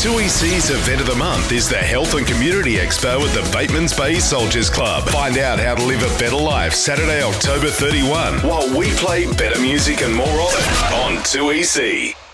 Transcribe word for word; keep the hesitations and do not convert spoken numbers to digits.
two E C's event of the month is the Health and Community Expo at the Batemans Bay Soldiers Club. Find out how to live a better life Saturday, October thirty-first, while we play better music and more of it on two E C.